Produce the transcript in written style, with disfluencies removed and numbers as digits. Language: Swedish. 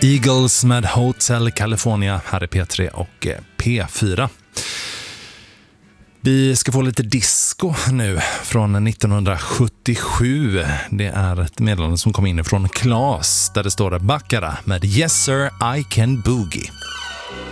Eagles med Hotel California här i P3 och P4. Vi ska få lite disco nu från 1977. Det är ett meddelande som kom in från Klas där det står Baccara med Yes Sir I Can Boogie.